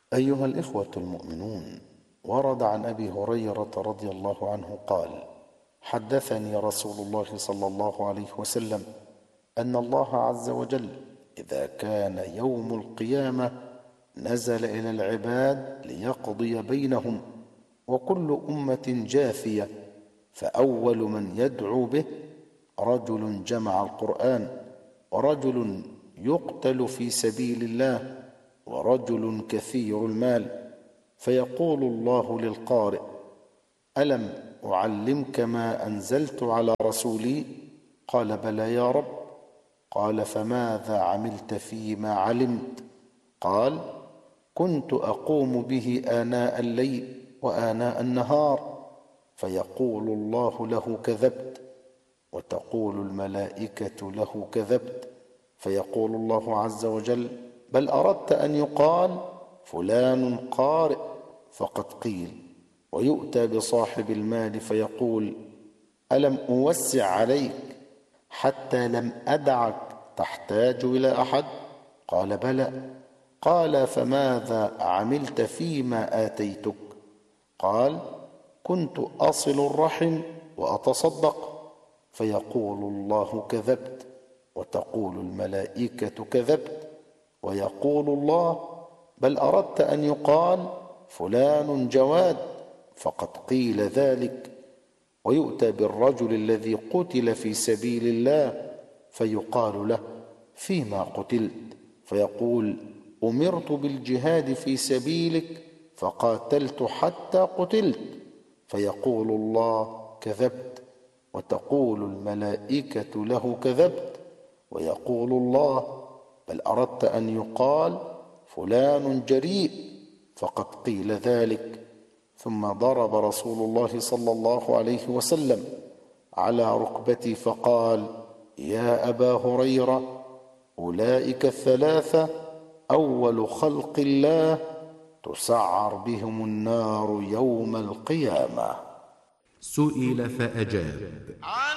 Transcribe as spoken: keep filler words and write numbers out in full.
أيها الإخوة المؤمنون، ورد عن أبي هريرة رضي الله عنه قال: حدثني رسول الله صلى الله عليه وسلم أن الله عز وجل إذا كان يوم القيامة نزل إلى العباد ليقضي بينهم، وكل أمة جاثية، فأول من يدعو به رجل جمع القرآن، ورجل يقتل في سبيل الله، ورجل كثير المال، فيقول الله للقارئ: ألم أعلمك ما أنزلت على رسولي؟ قال: بلى يا رب. قال: فماذا عملت فيما علمت؟ قال: كنت أقوم به آناء الليل وآناء النهار. فيقول الله له: كذبت. وتقول الملائكة له: كذبت. فيقول الله عز وجل: بل أردت أن يقال فلان قارئ، فقد قيل. ويؤتى بصاحب المال فيقول: ألم أوسع عليك حتى لم أدعك تحتاج إلى أحد؟ قال: بلى. قال: فماذا عملت فيما آتيتك؟ قال: كنت أصل الرحم وأتصدق. فيقول الله: كذبت. وتقول الملائكة: كذبت. ويقول الله: بل أردت أن يقال فلان جواد، فقد قيل ذلك. ويؤتى بالرجل الذي قتل في سبيل الله فيقال له: فيما قتلت؟ فيقول: أمرت بالجهاد في سبيلك فقاتلت حتى قتلت. فيقول الله: كذبت. وتقول الملائكة له: كذبت. ويقول الله: بل أردت أن يقال فلان جريء، فقد قيل ذلك. ثم ضرب رسول الله صلى الله عليه وسلم على ركبتي فقال: يا أبا هريرة، أولئك الثلاثة أول خلق الله تسعر بهم النار يوم القيامة. سئل فأجاب: